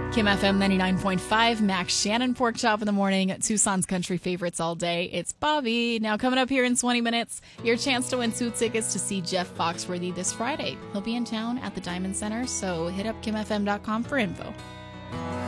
Kim FM 99.5, Max Shannon Pork Chop in the morning, Tucson's country favorites all day. It's Bobby. Now coming up here in 20 minutes, your chance to win 2 tickets to see Jeff Foxworthy this Friday. He'll be in town at the Diamond Center, so hit up kimfm.com for info.